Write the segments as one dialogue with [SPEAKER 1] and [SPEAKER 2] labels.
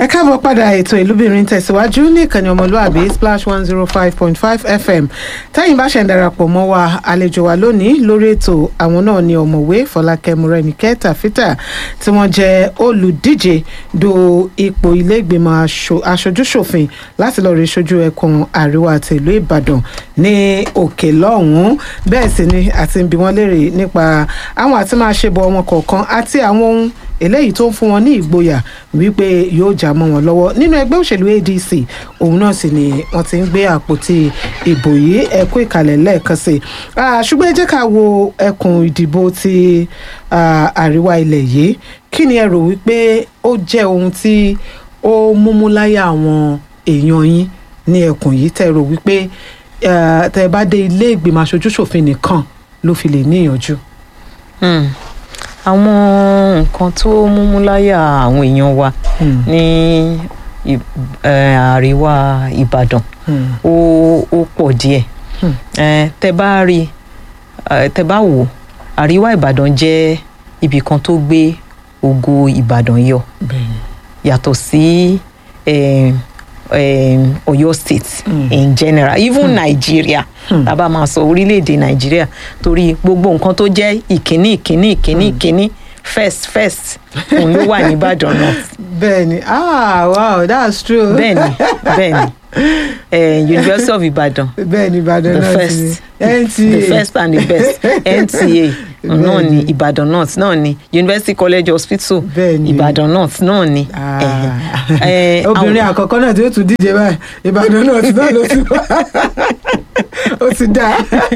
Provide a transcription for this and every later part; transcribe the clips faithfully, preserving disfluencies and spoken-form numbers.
[SPEAKER 1] ẹ káàbọ̀ padà ètò ìlúbìnrin tẹ̀síwájú ní ìkànnì ọmọlúàbí splash one zero five point five fm tẹ́yìn bá ṣe ń darapọ̀ mọ́ wa àlejò wa lónìí lórí ètò àwọn náà ni ọ̀mọ̀wé Fọlákẹ́ Mọ́rẹ́níkẹ́ Tàfítà tí wọ́n jẹ́ olùdíje do ipò ilé ìgbìmọ̀ aṣojúṣòfin láti lọ́ọ́ rí ṣojú ẹkùn àríwá àti ìlú Ìbàdàn ní òkè lọ́hùn-ún bẹ́ẹ̀ sì ni àti ń bi wọ́n léèrè nípa àwọn àti máa ṣe bọ wọn kọ̀ọ̀kan àti àwọn ohun eléyìí tó ń fún wọn ní ìgboyà wípé yóò já mọ́ wọn lọ́wọ́ nínú ẹgbẹ́ òṣèlú A D C òun náà sì ni wọ́n ti ń gbé àpótí ìbò yìí ẹkú ìkàlẹ̀ lẹ́ẹ̀kan sí i ṣùgbọ́n ẹ jẹ́ ká wo ẹkùn ìdìbò ti àríwá ilẹ̀ yìí kí ni ẹ rò wípé ó jẹ́ ohun tí ó múmú láyà àwọn èèyàn yín ní ẹkùn yìí tẹ́ rò wípé tẹ́ bá dé ilé ìgbìmọ̀ aṣojúṣòfin nìkan ló fi lè níyànjú.
[SPEAKER 2] àwọn nǹkan tó múmú láyà àwọn èèyàn wa ní àríwá Ìbàdàn ó ó pọ̀ díẹ̀ tẹ́ bá rí tẹ́ bá wò àríwá Ìbàdàn jẹ́ ibì kan tó gbé ògo Ìbàdàn yọ yàtọ̀ sí Um, Ọ̀yọ́ state mm. in general even mm. Nigeria tá bá máa sọ orílẹ̀-èdè Nigeria torí gbogbo nǹkan tó jẹ́ ìkíní ìkíní ìkíní ìkíní first first òun ló wà ní Ìbàdàn náà.
[SPEAKER 1] bẹ́ẹ̀ni ah wow that's true.
[SPEAKER 2] bẹ́ẹ̀ni bẹ́ẹ̀ni uh, University of Ibadan.
[SPEAKER 1] bẹ́ẹ̀ni Ìbàdàn náà
[SPEAKER 2] the first
[SPEAKER 1] N T A
[SPEAKER 2] the first and the best N T A náà ni Ìbàdàn north náà ni University College Hospital Ìbàdàn north náà ni.
[SPEAKER 1] obìnrin àkọ́kọ́ náà tí ó tún díje báyìí Ìbàdàn north náà ló tún ó ti dá.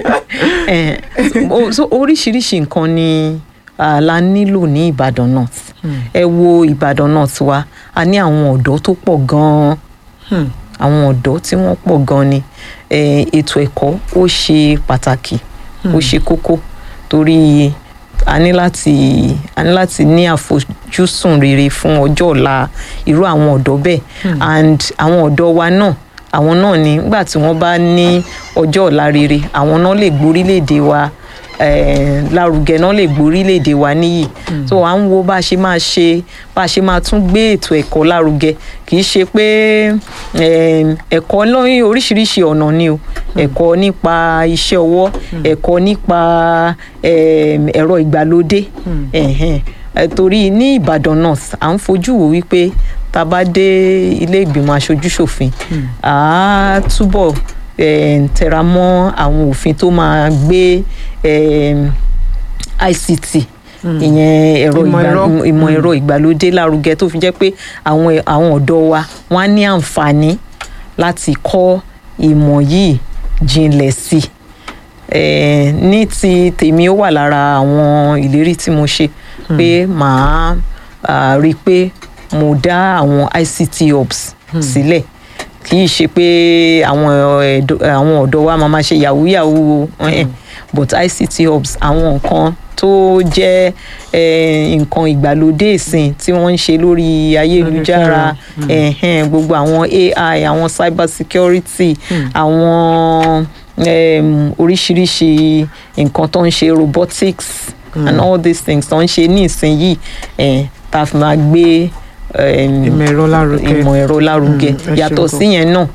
[SPEAKER 2] oríṣiríṣi nǹkan ni la nílò ní Ìbàdàn north. ẹ wo Ìbàdàn north wa a ní àwọn ọ̀dọ́ tó pọ̀ gan-an àwọn ọ̀dọ́ tí wọ́n pọ̀ gan-an ni ètò ẹ̀kọ́ ó ṣe pàtàkì ó ṣe kókó torí a ní láti a ní láti ní àfojúsùn rere fún ọjọ́ ọ̀la irú àwọn ọ̀dọ́ bẹ́ẹ̀ and àwọn ọ̀dọ́ wa náà àwọn náà ni nígbà tí wọ́n bá ní ọjọ́ ọ̀la rere àwọn náà lè gbórílẹ̀-èdè wa lárugẹ náà lè gbórílẹ̀-èdè wa níyì so à ń wo bá a ṣe máa ṣe bá a ṣe máa tún gbé ètò ẹ̀kọ́ lárugẹ kì í ṣe pé ẹ̀kọ́ lóyún oríṣiríṣi ọ̀nà ni o ẹ̀kọ́ nípa iṣẹ́ ọwọ́ ẹ̀kọ́ nípa ẹ̀rọ ìgbàlódé torí ní Ìbàdàn north à ń fojú wò wípé tá a bá dé ilé ìgbìmọ̀ aṣojúṣòfin à á túbọ̀ tẹra mọ́ àwọn òfin tó máa gbé I C T ìyẹn ẹ̀rọ ìmọ̀ ẹ̀rọ ìgbàlódé lárugẹ tó fi jẹ́ pé àwọn àwọn ọ̀dọ́ wa wọ́n á ní àǹfààní láti kọ́ ìmọ̀ yìí jinlẹ̀ sí i ní ti tèmi ó wà lára àwọn ìlérí tí mo ṣe pé màá rí i pé mo dá àwọn I C T hubs sílẹ̀ kì í ṣe pé àwọn àwọn ọ̀dọ́ wa máa ma ṣe yahoo yahoo but I C T hubs àwọn nǹkan tó jẹ́ nǹkan ìgbàlódé ìsìn tí wọ́n ń ṣe lórí ayélujára gbogbo àwọn A I àwọn cyber security àwọn oríṣiríṣi nǹkan tó ń ṣe robotics and all these things tó ń ṣe ní ìsinyìí tá a fi máa gbé
[SPEAKER 1] ìmọ̀ ẹ̀rọ lárugẹ
[SPEAKER 2] ìmọ̀ ẹ̀rọ lárugẹ yàtọ̀ síyẹn náà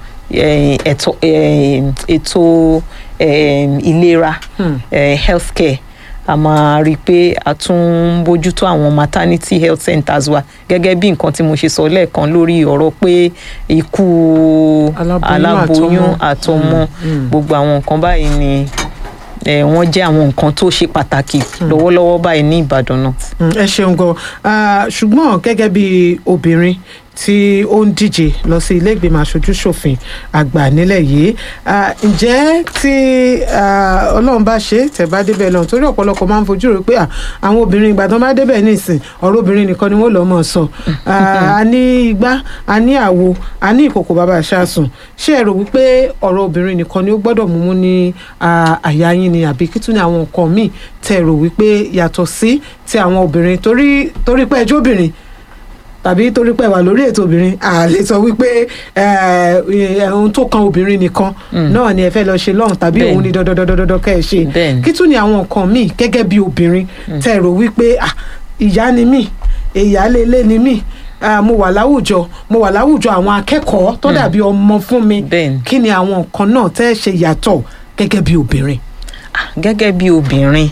[SPEAKER 2] ètò ìlera healthcare a máa rí i pé a tún bójútó àwọn maternity health centers wa gẹ́gẹ́ bí nǹkan tí mo ṣe sọ lẹ́ẹ̀kan lórí ọ̀rọ̀ pé ikú aláboyún àtọmọ gbogbo àwọn nǹkan báyìí ni wọ́n jẹ́ àwọn nǹkan tó ṣe pàtàkì lọ́wọ́lọ́wọ́ báyìí ní Ìbàdàn náà.
[SPEAKER 1] ẹ ṣeun gan ṣùgbọ́n gẹ́gẹ́ bí obìnrin tí ó ń díje lọ sí ilé ìgbìmọ̀ aṣojúṣòfin àgbà nílẹ̀ yìí ǹjẹ́ tí Ọlọ́run bá ṣe tẹ̀ bá débẹ̀ lọ́run torí ọ̀pọ̀lọpọ̀ máa ń fojú rò pé àwọn obìnrin ìgbà tó bá débẹ̀ nísìn ọ̀rọ̀ obìnrin nìkan ni wọ́n lọ́ọ́ mọ̀ sọ a ní igbá a ní àwo a ní ìkòkò bàbá àṣàsùn ṣé ẹ rò wípé ọ̀rọ̀ obìnrin nìkan ni ó gbọ́dọ̀ mú ní àyà yín ni àbí kí tún ní àwọn nǹkan míì tẹ̀ rò wípé yàtọ̀ sí ti àwọn obìnrin torí torí pé ẹjọ́ obìnrin tàbí torí pé wà lórí ètò obìnrin a lè sọ wípé ohun tó kan obìnrin nìkan náà ni ẹ fẹ́ lọ ṣe lọ́hùn tàbí òun ni dandandandandan kẹ́ ẹ ṣe kí tún ni àwọn nǹkan míì gẹ́gẹ́ bí obìnrin tẹ́ rò wípé ìyá ni mí ìyálélé ni mí ah, mo wà láwùjọ mo wà láwùjọ àwọn akẹ́kọ̀ọ́ tó dàbí ọmọ fún mi
[SPEAKER 2] Bẹ́ẹ̀ni.
[SPEAKER 1] kí ni àwọn nǹkan náà tẹ́ ẹ ṣe yàtọ̀ gẹ́gẹ́ bí obìnrin.
[SPEAKER 2] gẹ́gẹ́ bí obìnrin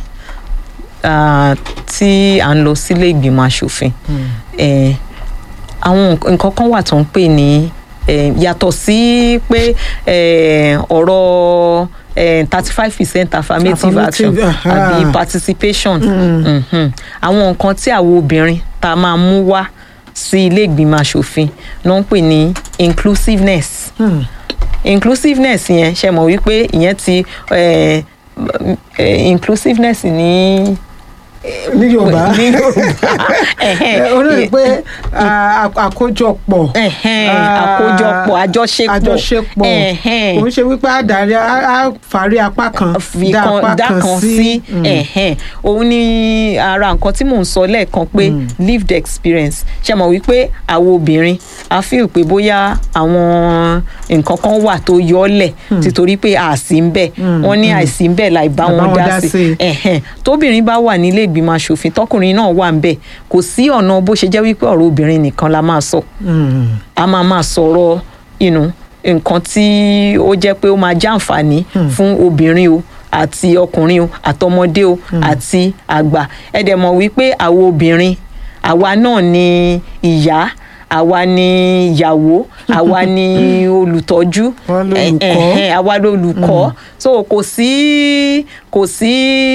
[SPEAKER 2] ah, tí à ń lọ sílé ìgbìmọ̀ asòfin eh, àwọn nǹkan kan wà tó ń pè ní eh, yàtọ̀ sí pé eh, ọ̀rọ̀ thirty five percent affirmative action
[SPEAKER 1] Affirmative, aha.
[SPEAKER 2] àbí participation Mhm. àwọn nǹkan tí àwọn obìnrin tá a máa mú wá sí ilé ìgbìmọ̀ asòfin ló ń pè ní inclusiveness
[SPEAKER 1] Hmm.
[SPEAKER 2] inclusiveness yẹn ṣe mọ̀ wípé ìyẹn ti eh, eh, inclusiveness ní
[SPEAKER 1] ní Yorùbá
[SPEAKER 2] ní Yorùbá
[SPEAKER 1] Eh, ó rí i pé ah, à- àkójọpọ̀
[SPEAKER 2] Ẹ̀hẹ́n,
[SPEAKER 1] ah,
[SPEAKER 2] àkójọpọ̀ àjọṣepọ̀
[SPEAKER 1] àjọṣepọ̀
[SPEAKER 2] Ẹ̀hẹ́n.
[SPEAKER 1] kò ń ṣe wípé àdarí á fàárí apá kan
[SPEAKER 2] fi
[SPEAKER 1] dá
[SPEAKER 2] kan
[SPEAKER 1] apá
[SPEAKER 2] dá
[SPEAKER 1] kan
[SPEAKER 2] kan
[SPEAKER 1] sí.
[SPEAKER 2] sí
[SPEAKER 1] Mm.
[SPEAKER 2] ẹ̀hẹ́n òun ni ara nǹkan tí mò ń sọ lẹ́ẹ̀kan pé lived experience ṣe mọ̀ wípé àwọn obìnrin a feel pé bóyá àwọn nǹkan kan wà tó yọ ọ́ lẹ̀ títorí pé àìsí ń bẹ̀ wọ́n ní àìsí ń bẹ̀ láì bá wọn dá sí ẹ̀hẹ́n tóbìnrin bá wà nílé ìgbìmọ̀ aṣòfin tọkùnrin náà wà ń bẹ̀ kò sí ọ̀nà bó ṣe jẹ́ wípé ọ̀rọ̀ obìnrin nìkan la máa sọ
[SPEAKER 1] Mm.
[SPEAKER 2] a máa máa sọ̀rọ̀ you know, nǹkan tí ó jẹ́ pé ó máa jàǹfààní fún obìnrin o àti ọkùnrin o àtọmọdé o àti àgbà ẹ dẹ̀ mọ̀ wípé àwọn obìnrin àwa náà ni ìyá àwa ni ìyàwó àwa ni olùtọ́jú
[SPEAKER 1] Wọ́n lolùkọ́.
[SPEAKER 2] ẹ- ẹ̀hẹ́n, àwa lolùkọ́ so kò sí kò sí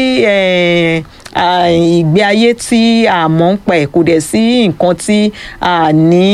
[SPEAKER 2] eh, ah, ìgbé ayé tí a mọ̀ ń pa ẹ̀ kò dẹ̀ sí nǹkan tí a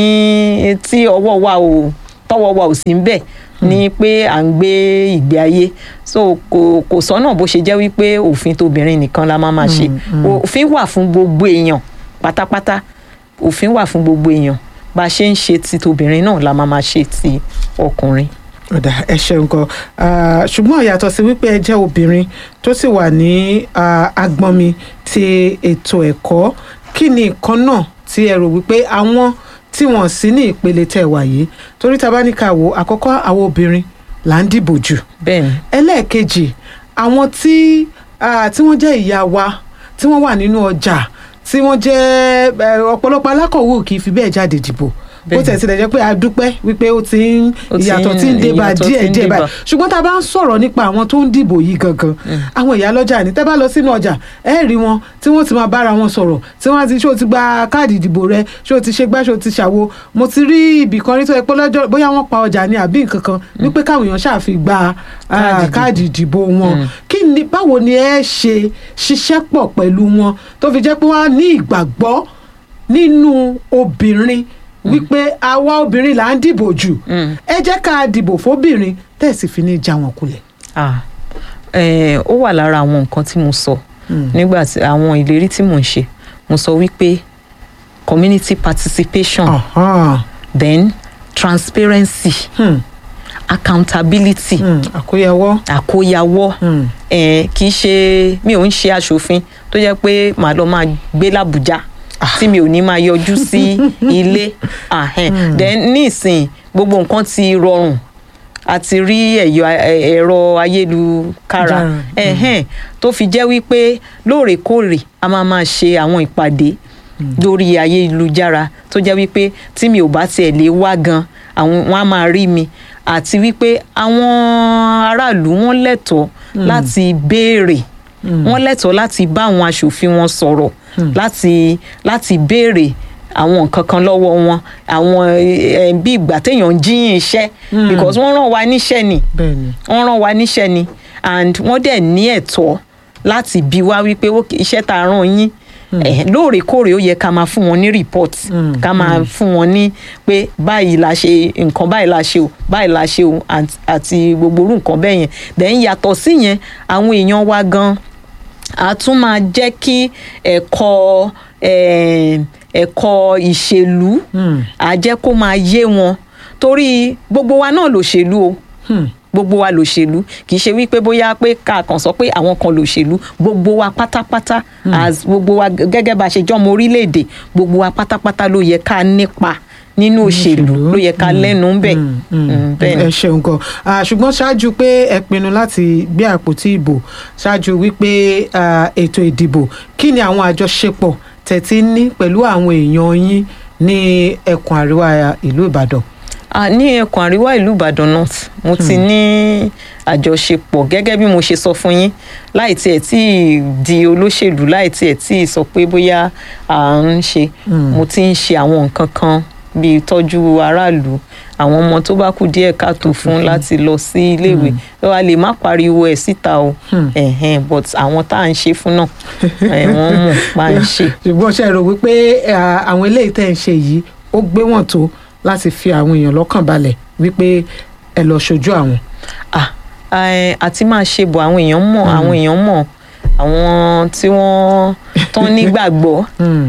[SPEAKER 2] ní tí ọwọ́ wa ò tọwọ́ wa ò sí ń bẹ̀ ní pé à ń gbé ìgbé ayé so kò kò sọ́nà bó ṣe jẹ́ wípé òfin tóbìnrin nìkan la máa máa ṣe òfin wà fún gbogbo èèyàn pátápátá òfin wà fún gbogbo èèyàn bá a ṣe ń ṣe ti tobìnrin náà la máa máa ṣe ti ọkùnrin.
[SPEAKER 1] ọ̀dà ẹ ṣeun gan Ah, ṣùgbọ́n yàtọ̀ sí wípé ẹ jẹ́ obìnrin tó sì wà ní ah, agbọ́nmi ti ètò ẹ̀kọ́ kí ni nǹkan náà tí ẹ rò wípé àwọn tí wọ́n sí ní ìpele tẹ̀ wà yìí torí tá a bá ní ká wò àkọ́kọ́ àwọn obìnrin là ń dìbò jù
[SPEAKER 2] bẹ́ẹ̀ni
[SPEAKER 1] ẹlẹ́ẹ̀kejì àwọn tí ah, tí wọ́n jẹ́ ìyá wa tí wọ́n wà nínú ọjà tí wọ́n jẹ́ eh, ọ̀pọ̀lọpọ̀ alákọ̀wé kì í fi bẹ́ẹ̀ jáde dìbò bó
[SPEAKER 2] Bẹ́ẹ̀ni.
[SPEAKER 1] tẹ̀ sílẹ̀ jẹ́ pé a dúpẹ́ wípé ó ti ń
[SPEAKER 2] Ó ti ń-
[SPEAKER 1] ìyàtọ̀ tí ń dé bá
[SPEAKER 2] ìyàtọ̀
[SPEAKER 1] díẹ̀
[SPEAKER 2] tí ń
[SPEAKER 1] díẹ̀
[SPEAKER 2] dé bá.
[SPEAKER 1] báyìí ṣùgbọ́n tá a bá ń sọ̀rọ̀ nípa àwọn tó ń dìbò yìí gangan àwọn ìyá lọ́jà ní tẹ́ bá lọ sínú ọjà ẹ rí wọn tí wọ́n ti máa bára wọn sọ̀rọ̀ tí wọ́n á ti ṣé o ti gba káàdì ìdìbò rẹ ṣé o ti ṣe gbá ṣé o ti ṣàwo mo ti rí ibì kan rí tó yẹ pé lọ́jọ́ bóyá wọ́n pa ọjà ní àbí nǹkan kan wípé káwọn èèyàn ṣáàfi gba ah,
[SPEAKER 2] Káàdì ìdìbò.
[SPEAKER 1] káàdì ìdìbò wọn kí ni báwo ni ẹ ṣe ṣiṣẹ́ pọ̀ pẹ̀lú wọn tó fi jẹ́ pé wọ́n á ní ìgbàgbọ́ nínú obìnrin wípé àwa obìnrin là ń dìbò jù ẹ jẹ́ ká dìbò fóbìnrin tẹ̀sí fi ní já wọn kulẹ̀.
[SPEAKER 2] ah eh, ó wà lára àwọn nǹkan tí mo sọ nígbà tí àwọn ìlérí tí mò ń ṣe mo sọ wípé community participation
[SPEAKER 1] Aha.
[SPEAKER 2] then transparency
[SPEAKER 1] Hmm.
[SPEAKER 2] accountability
[SPEAKER 1] Hmm. àkóyawọ́.
[SPEAKER 2] àkóyawọ́
[SPEAKER 1] Hmm.
[SPEAKER 2] eh, kì í ṣe mi ò ń ṣe aṣòfin tó jẹ́ pé màá lọ máa gbé làbújá tí mi ò ní máa yọjú sí ilé ahẹ́n. then nísìn gbogbo nǹkan ti rọrùn àti rí ẹ̀yọ- ẹ̀- ẹ̀rọ ayélujára
[SPEAKER 1] Jára,
[SPEAKER 2] ẹ̀hẹ́n, tó fi jẹ́ wípé lóòrèkóòrè a máa máa ṣe àwọn ìpàdé lórí ayélujára tó jẹ́ wípé tí mi ò bá tiẹ̀ lè wá gan àwọn wọn á máa rí mi àti wípé àwọn aráàlú wọn lẹ́tọ̀ọ́ láti béèrè wọ́n lẹ́tọ̀ọ́ láti bá àwọn aṣòfin wọn sọ̀rọ̀ láti láti béèrè àwọn nǹkan kan lọ́wọ́ wọn àwọn eh, bí ìgbà téèyàn ń jíyìn iṣẹ́ because wọ́n rán wa níṣẹ́ ni
[SPEAKER 1] bẹ́ẹ̀ni.
[SPEAKER 2] wọ́n rán wa níṣẹ́ ni and wọ́n dẹ̀ ní ẹ̀tọ́ láti bi wá wípé "Okay, iṣẹ́ tá a rán yín eh, lóòrèkóòrè ó yẹ ká máa fún wọn ní report ká máa fún wọn ní pé báyìí la ṣe nǹkan báyìí la ṣe o báyìí la ṣe o àti- àti gbogbo orú nǹkan bẹ́ẹ̀ yẹn then yàtọ̀ sí yẹn àwọn èèyàn wa gan a tún máa jẹ́ kí ẹ̀kọ́ eh, ẹ̀kọ́ ìṣèlú a jẹ́ kó máa yé wọn torí gbogbo wa náà lòṣèlú o gbogbo wa lòṣèlú kì í ṣe wípé bóyá pé ká kàn sọ pé àwọn kan lòṣèlú gbogbo wa pátápátá as gbogbo wa gẹ́gẹ́ bá a ṣe jọ́mọ orílẹ̀-èdè gbogbo wa pátápátá ló yẹ ká nípa nínú òṣèlú ló yẹ ká lẹ́nu ń bẹ̀. Mm, bẹ́ẹ̀ ni.
[SPEAKER 1] ẹ ṣeun gan Ah, ṣùgbọ́n ṣáájú pé ẹ pinnu láti gbé àpótí ìbò ṣáájú wípé ah, ètò ìdìbò kí ni àwọn àjọṣepọ̀ tẹ̀tí ní pẹ̀lú àwọn èèyàn yín ní ẹkùn àríwá ìlú Ìbàdàn.
[SPEAKER 2] Ah, ní ẹkùn àríwá ìlú Ìbàdàn north mo ti ní àjọṣepọ̀ gẹ́gẹ́ bí mo ṣe sọ fún yín láì tiẹ̀ tí ì di olóṣèlú láì tiẹ̀ tí ì sọ pé bóyá à ń ṣe mo ti ń ṣe àwọn nǹkan kan bíi ìtọ́jú aráàlú àwọn ọmọ tó bá kù díẹ̀ káàtó fún láti lọ sí iléèwé wọ́n lè má pariwo ẹ̀ síta o ẹ̀hẹ́n but àwọn tá à ń ṣe fún náà wọ́n mọ̀ pa ń ṣe.
[SPEAKER 1] ṣùgbọ́n ṣe rò wípé àwọn eléyìí tẹ̀ ń ṣe yìí ó gbé wọn tó láti fi àwọn èèyàn lọ́kàn balẹ̀ wípé ẹ lọ ṣojú àwọn.
[SPEAKER 2] àti máa ṣe bọ̀ àwọn èèyàn mọ̀ àwọn èèyàn mọ̀ àwọn tí wọ́n tán nígbàgbọ́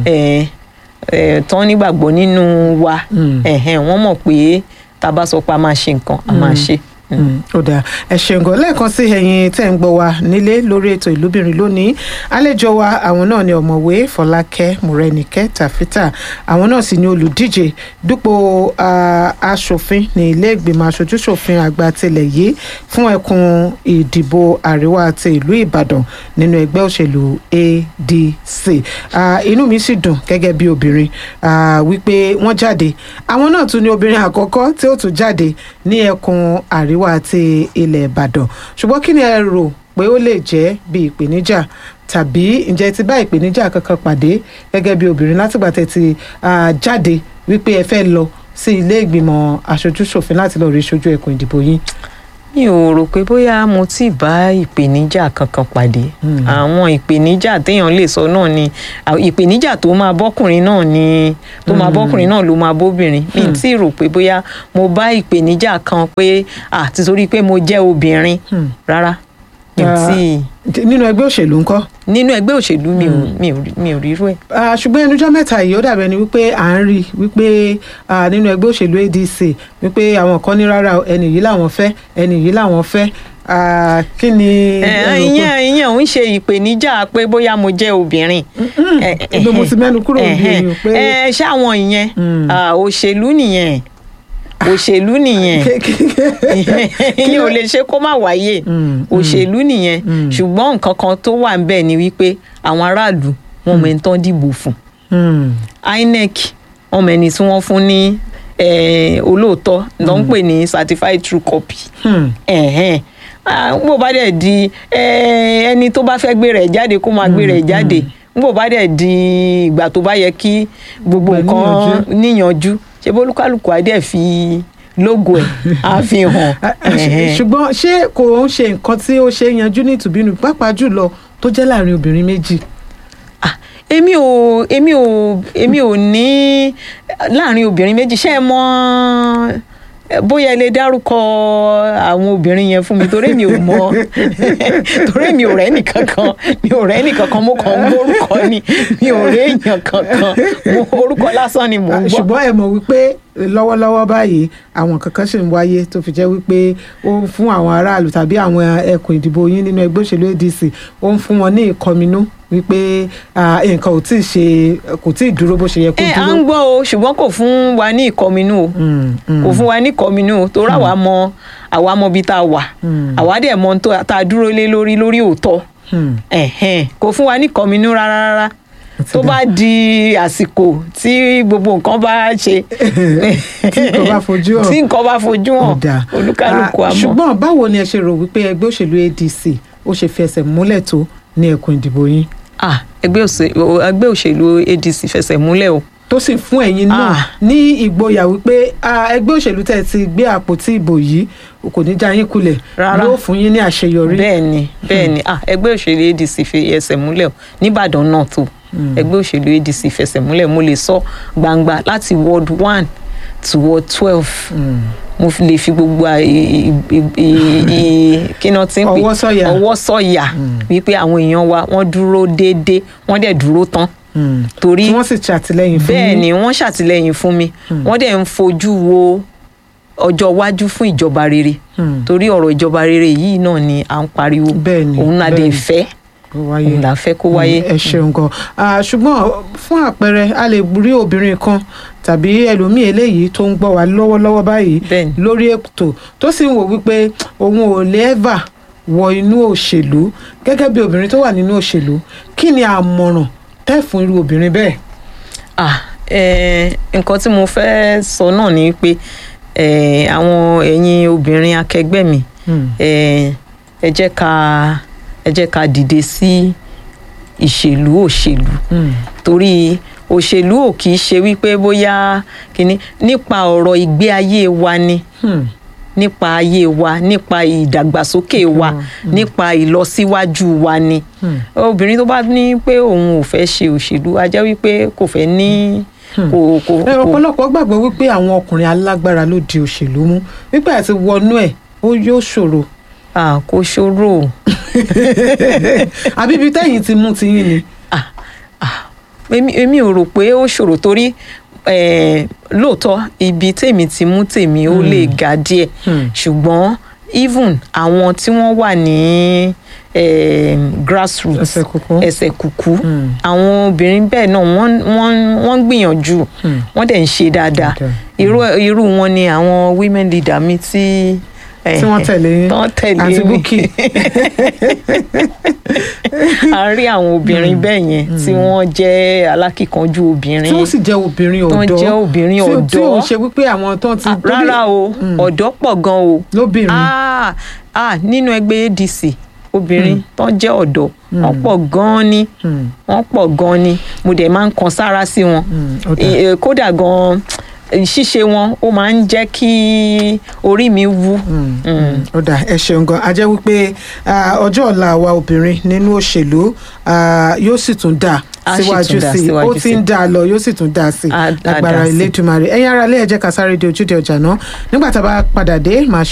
[SPEAKER 2] tán nígbàgbọ́ nínú wa wọ́n mọ̀ pé tá a bá sọ pé a máa ṣe nǹkan a máa ṣe.
[SPEAKER 1] ó dáa ẹ ṣeun gan lẹ́ẹ̀kan sí ẹ̀yin tẹ́ ń gbọ́ wa nílé lórí ètò ìlúbìnrin lónìí àlejò wa àwọn náà ni ọ̀mọ̀wé Fọlákẹ́ Mọ́rẹ́níkẹ́ Tàfítà àwọn náà sì ni olùdíje dupò aṣòfin ní ilé ìgbìmọ̀ aṣojúṣòfin àgbà tilẹ̀ yìí fún ẹkùn ìdìbò àríwá ti ìlú Ìbàdàn nínú ẹgbẹ́ òṣèlú A D C. inú mi sì dùn gẹ́gẹ́ bí obìnrin wípé wọ́n jáde àwọn náà tún ni obìnrin àkọ́kọ́ tí ó tún jáde ní ẹkùn àríwá àti ilẹ̀ Ìbàdàn ṣùgbọ́n kí ni ẹ rò pé ó lè jẹ́ bí ìpèníjà tàbí ǹjẹ́ ti bá ìpèníjà kankan pàdé gẹ́gẹ́ bí obìnrin látìgbà tẹ́ ti jáde wípé ẹ fẹ́ lọ sí ilé ìgbìmọ̀ aṣojúṣòfin láti lọ rí ṣojú ẹkùn ìdìbò yín?
[SPEAKER 2] mi ò rò pé bóyá mo ti bá ìpèníjà kankan pàdé àwọn ìpèníjà téèyàn lè sọ náà ni ìpèníjà tó máa bọ́kùnrin náà ni tó máa bọ́kùnrin náà ló máa bóbìnrin mi ti rò pé bóyá mo bá ìpèníjà kan pé àti torí pé mo jẹ́ obìnrin rárá mi ti.
[SPEAKER 1] nínú ẹgbẹ́ òṣèlú ńkọ́?
[SPEAKER 2] nínú ẹgbẹ́ òṣèlú mi ò mi ò mi ò rírú ẹ̀.
[SPEAKER 1] ṣùgbọ́n ẹnujọ́ mẹ́ta yìí ó dàbẹ̀ ni wípé à ń rí wípé nínú ẹgbẹ́ òṣèlú A D C wípé àwọn kan ní rárá ẹni yìí làwọn fẹ́ ẹni yìí làwọn fẹ́ kí ni.
[SPEAKER 2] ìyẹn ìyẹn ò ń ṣe ìpèníjà pé bóyá mo jẹ́ obìnrin.
[SPEAKER 1] ẹgbẹ́ mo ti mẹ́nu kúrò níbi pé.
[SPEAKER 2] ṣé àwọn ìyẹn òṣèlú nìyẹn òṣèlú nìyẹn ìyẹn ò lè ṣe kó má wáyé òṣèlú nìyẹn ṣùgbọ́n nǹkan kan tó wà ń bẹ̀ ni wípé àwọn aráàlú wọn mọ ẹni tán dìbò fún I N E C wọn mọ ẹni tí wọ́n fún ní olóòótọ́ ló ń pè ní certified true copy bó bá dẹ̀ di ẹni tó bá fẹ́ gbé rẹ̀ jáde kó máa gbé rẹ̀ jáde bó bá dẹ̀ di ìgbà tó bá yẹ kí gbogbo nǹkan níyanjú ṣe bólúkálùkù adé fi lógo ẹ̀ àfihàn.
[SPEAKER 1] ṣùgbọ́n ṣé kò ń ṣe nǹkan tí ó ṣe yanjú ní ìtùbínú pàápàá jùlọ tó jẹ́ láàrin obìnrin méjì?
[SPEAKER 2] èmi ò èmi ò èmi ò ní láàrin obìnrin méjì ṣé ẹ mọ̀ bóyá ẹ lè dárúkọ àwọn obìnrin yẹn fún mi torí mi ò mọ̀ torí mi ò rẹ́ nìkankan mi ò rẹ́ nìkankan mo kàn ń gbórúkọ ni mi ò rẹ́ èèyàn kankan mo orúkọ lásán ni mò ń gbọ́.
[SPEAKER 1] ṣùgbọ́n ẹ mọ̀ wípé lọ́wọ́lọ́wọ́ báyìí àwọn kankan ṣì ń wáyé tó fi jẹ́ wípé ó ń fún àwọn aráàlú tàbí àwọn ẹkùn ìdìbò yín nínú ẹgbẹ́ òṣèlú A D C ó ń fún wọn ní ìkọminú wípé nǹkan ò tí ì ṣe kò tí ì dúró bó ṣe yẹ kó dúró.
[SPEAKER 2] ẹ à ń gbọ́ o ṣùgbọ́n kò fún wa ní ìkọminú o kò fún wa ní ìkọminú o torí àwa mọ àwa mọ ibi tá a wà àwa dẹ̀ mọ tá a dúró lé lórí lórí òótọ́ kò fún wa ní ìkọminú rárá rárá tó bá di àsìkò tí gbogbo nǹkan bá ṣe
[SPEAKER 1] tí nǹkan bá fojú hàn
[SPEAKER 2] tí nǹkan bá fojú hàn olúkálùkù àmọ́.
[SPEAKER 1] ṣùgbọ́n báwo ni ẹ ṣe rò wípé ẹgbẹ́ òṣèlú A D C ó ṣe fẹsẹ̀ múlẹ̀ tó ní ẹkùn ìdìbò yín?
[SPEAKER 2] ah ẹgbẹ́ òṣèlú A D C fẹsẹ̀ múlẹ̀ o.
[SPEAKER 1] tó sì fún ẹ̀yin náà ní ìgboyà wípé ẹgbẹ́ òṣèlú tẹ̀ ti gbé àpótí ìbò yìí kò ní já yín kulẹ̀ yóò fún yín ní àṣeyọrí.
[SPEAKER 2] bẹ́ẹ̀ni bẹ́ẹ̀ni ah ẹgbẹ́ òṣèlú A D C fẹsẹ̀ múlẹ̀ o nìbàdàn náà tó ẹgbẹ́ òṣèlú A D C fẹsẹ̀ múlẹ̀ mo lè sọ gbangba láti ward one to ward twelve mo lè fi gbogbo kíná tí ń pè ọwọ́ sọ̀yà wípé àwọn èèyàn wa wọ́n dúró déédéé wọ́n dẹ̀ dúró tán torí
[SPEAKER 1] tí wọ́n sì ṣàtìlẹ́yìn fún mi.
[SPEAKER 2] bẹ́ẹ̀ ni wọ́n ṣàtìlẹ́yìn fún mi wọ́n dẹ̀ ń fojú wo ọjọ́ iwájú fún ìjọba rere torí ọ̀rọ̀ ìjọba rere yìí náà ni à ń pariwo òun náà dé fẹ́ òun là fẹ́ kó wáyé.
[SPEAKER 1] ẹ ṣeun gan ṣùgbọ́n fún àpẹẹrẹ a lè rí obìnrin kan tàbí ẹlòmíì eléyìí tó ń gbọ́ wá lọ́wọ́lọ́wọ́ báyìí lórí ètò tó sì ń wò wípé òun ò lè ẹ́và wọ inú òṣèlú gẹ́gẹ́ bí obìnrin tó wà nínú òṣèlú kí ni àmọ̀ràn tẹ́ fún irú obìnrin bẹ́ẹ̀?
[SPEAKER 2] ah eh, nǹkan tí mo fẹ́ sọ náà ni pé eh, àwọn ẹ̀yin obìnrin akẹgbẹ́ mi eh, ẹ jẹ́ ká ẹ jẹ́ ká dìde sí ìṣèlú òṣèlú torí òṣèlú ò kì í ṣe wípé bóyá kìíní nípa ọ̀rọ̀ ìgbé ayé wa ni. Hmm. nípa ayé wa nípa ìdàgbàsókè wa mm. nípa ìlọsíwájú wa ni obìnrin tó bá ní pé òun ò fẹ́ ṣe òṣèlú a jẹ́ wípé kò fẹ́ ní kò kò.
[SPEAKER 1] ọ̀pọ̀lọpọ̀ gbàgbọ́ wípé àwọn ọkùnrin alágbára ló di òṣèlú mú wípé àti wọnú ẹ̀ ó yóò ṣòro.
[SPEAKER 2] à kò ṣòro.
[SPEAKER 1] àbí ibi tẹ́yìn ti mú tiyín ni.
[SPEAKER 2] èmi ò rò pé ó ṣòro torí Eh, lóòótọ́ ibi tèmi ti mú tèmi ó lè ga díẹ̀ ṣùgbọ́n even àwọn tí wọ́n wà ní eh, grassroots ẹsẹ̀ kùkú àwọn obìnrin bẹ́ẹ̀ náà wọ́n wọ́n wọ́n gbìyànjú wọ́n dẹ̀ ń ṣe dáadáa irú irú wọn ni àwọn women leader mi tí
[SPEAKER 1] tí wọ́n tẹ̀lé àti Bukky.
[SPEAKER 2] a rí àwọn obìnrin bẹ́ẹ̀ yẹn tí wọ́n jẹ́ alákìkanjú obìnrin.
[SPEAKER 1] tí wọ́n sì jẹ́ obìnrin ọ̀dọ́.
[SPEAKER 2] tí wọ́n jẹ́ obìnrin ọ̀dọ́.
[SPEAKER 1] tí ò ń ṣe wípé àwọn tó ti.
[SPEAKER 2] rárá o ọ̀dọ́ pọ̀ gan o.
[SPEAKER 1] lóbìnrin.
[SPEAKER 2] ah ah nínú ẹgbẹ́ A D C obìnrin tó jẹ́ ọ̀dọ́ wọ́n pọ̀ gan-an ni wọ́n pọ̀ gan-an ni mo dẹ̀ máa ń kan sára sí wọn kódà gan-an ṣíṣe wọn ó máa ń jẹ́ kí orí mi wú.
[SPEAKER 1] ó dà ẹ ṣeun gan a jẹ́ wípé ọjọ́ ọ̀la àwa obìnrin nínú òṣèlú yóò sì tún dà síwájú sí i ó ti ń dà lọ yóò sì tún dà sí i lágbára Elédùmarè ẹ̀yin ará ilé ẹ jẹ́ ká sáré de ojúde ọjà náà nígbà tá a bá padà dé máa